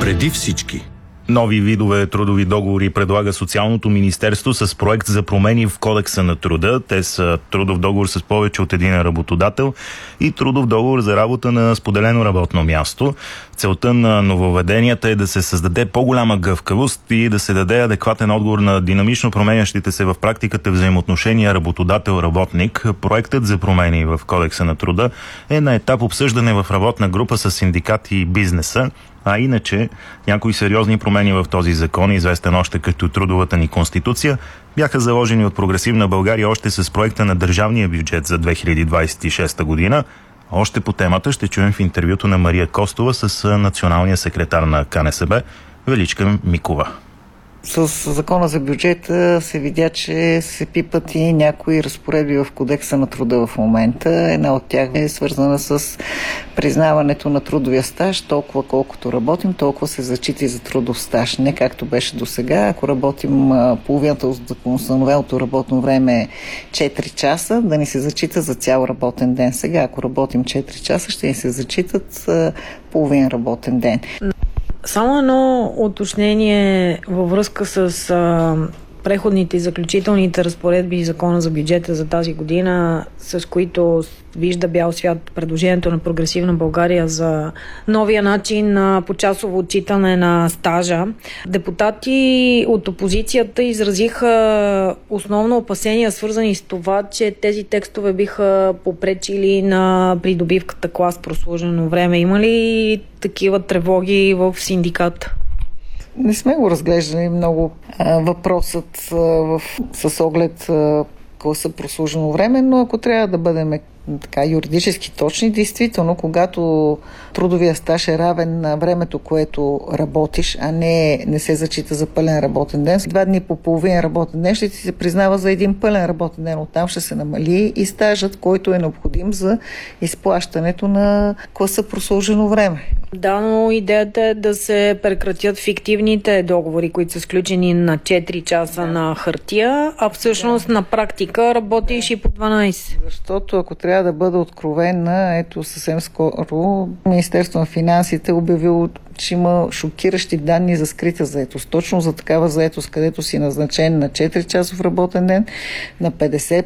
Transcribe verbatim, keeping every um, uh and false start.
Преди всички. Нови видове трудови договори предлага Социалното министерство с проект за промени в Кодекса на труда. Те са трудов договор с повече от един работодател и трудов договор за работа на споделено работно място. Целта на нововведенията е да се създаде по-голяма гъвкавост и да се даде адекватен отговор на динамично променящите се в практиката взаимоотношения работодател-работник. Проектът за промени в Кодекса на труда е на етап обсъждане в работна група с синдикати и бизнеса. А иначе, някои сериозни промени в този закон, известен още като трудовата ни конституция, бяха заложени от Прогресивна България още с проекта на държавния бюджет за две хиляди двадесет и шеста година. Още по темата ще чуем в интервюто на Мария Костова с националния секретар на К Н С Б Величка Микова. С закона за бюджета се видя, че се пипат и някои разпоредби в Кодекса на труда в момента. Една от тях е свързана с признаването на трудовия стаж. Толкова колкото работим, толкова се зачита и за трудов стаж. Не както беше до сега. Ако работим половината от законоустановеното работно време четири часа, да ни се зачита за цял работен ден. Сега, ако работим четири часа, ще ни се зачитат половин работен ден. Само едно уточнение във връзка с а, преходните и заключителните разпоредби и закона за бюджета за тази година, с които вижда бял свят предложението на Прогресивна България за новия начин на почасово отчитане на стажа. Депутати от опозицията изразиха основно опасения, свързани с това, че тези текстове биха попречили на придобивката клас прослужено време. Има ли такива тревоги в синдиката? Не сме го разглеждали много а, въпросът а, в, с оглед а, класа прослужено време, но ако трябва да бъдем така юридически точни, действително, когато трудовия стаж е равен на времето, което работиш, а не, не се зачита за пълен работен ден, два дни по половин работен ден ще ти се признава за един пълен работен ден. Оттам ще се намали и стажът, който е необходим за изплащането на класа прослужено време. Да, но идеята е да се прекратят фиктивните договори, които са сключени на четири часа да. на хартия, а всъщност да. на практика работиш да. и по дванадесет. Защото ако трябва да бъда откровена, ето съвсем скоро Министерството на финансите обявило, че има шокиращи данни за скрита заетост. Точно за такава заетост, където си назначен на четири часов работен ден, на петдесет